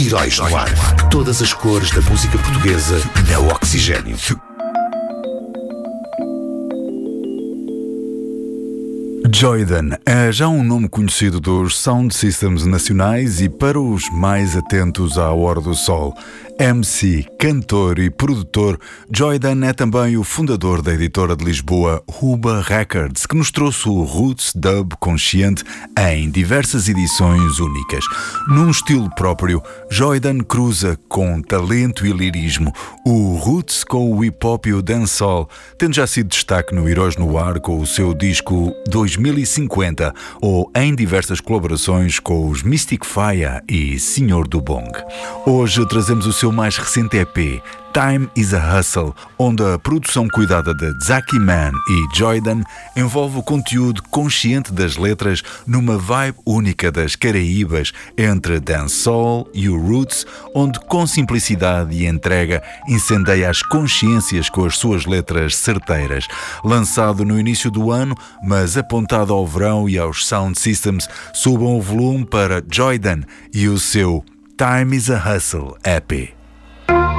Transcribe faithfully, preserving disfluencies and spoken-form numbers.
Heróis no Ar. Todas as cores da música portuguesa na Oxigênio. Joydan é já um nome conhecido dos sound systems nacionais e para os mais atentos à Hora do Sol. M C, cantor e produtor, Joydan é também o fundador da editora de Lisboa Huba Records, que nos trouxe o Roots Dub consciente em diversas edições únicas. Num estilo próprio, Joydan cruza com talento e lirismo o Roots com o hip-hop e o dancehall, tendo já sido destaque no Heróis no Ar com o seu disco dois mil e cinquenta ou em diversas colaborações com os Mystic Fire e Senhor do Bong. Hoje trazemos o seu mais recente E P, Time is a Hustle, onde a produção cuidada de Zaki Man e Joydan envolve o conteúdo consciente das letras numa vibe única das Caraíbas, entre dancehall e o roots, onde com simplicidade e entrega incendeia as consciências com as suas letras certeiras. Lançado no início do ano, mas apontado ao verão e aos sound systems, subam o volume para Joydan e o seu Time is a Hustle E P.